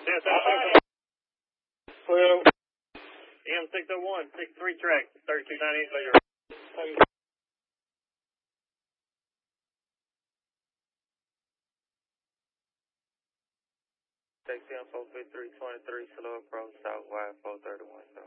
Yes, well, M601, 63 track, 3298 later. Taxi on 45323, slow approach, southwide 431.